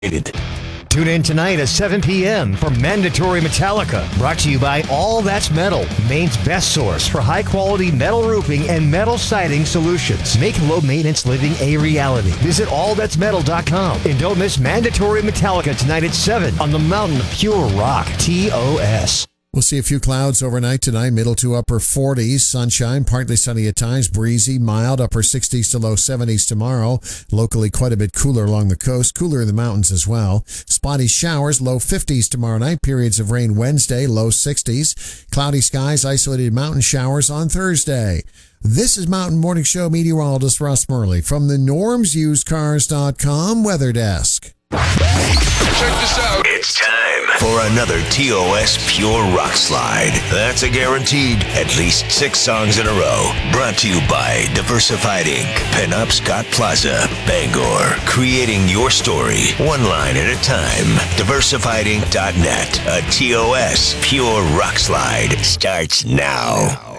Tune in tonight at 7 p.m. for Mandatory Metallica, brought to you by All That's Metal, Maine's best source for high-quality metal roofing and metal siding solutions. Make low-maintenance living a reality. Visit allthat'smetal.com and don't miss Mandatory Metallica tonight at 7 on the Mountain of Pure Rock, TOS. We'll see a few clouds overnight tonight, middle to upper 40s, sunshine, partly sunny at times, breezy, mild, upper 60s to low 70s tomorrow. Locally quite a bit cooler along the coast, cooler in the mountains as well. Spotty showers, low 50s tomorrow night, periods of rain Wednesday, low 60s. Cloudy skies, isolated mountain showers on Thursday. This is Mountain Morning Show meteorologist Russ Murley from the NormsUsedCars.com Weather Desk. Check this out. It's time for another TOS Pure Rock Slide. That's a guaranteed at least 6 songs in a row. Brought to you by Diversified Inc., Pinup Scott Plaza, Bangor. Creating your story, one line at a time. DiversifiedInc.net. A TOS Pure Rock Slide starts now.